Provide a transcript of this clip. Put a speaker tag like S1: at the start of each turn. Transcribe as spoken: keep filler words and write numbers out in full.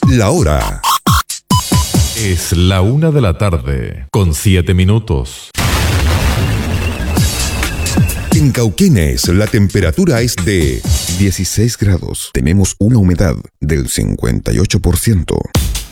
S1: La hora
S2: es la una de la tarde, con siete minutos.
S1: En Cauquenes, la temperatura es de dieciséis grados. Tenemos una humedad del cincuenta y ocho por ciento.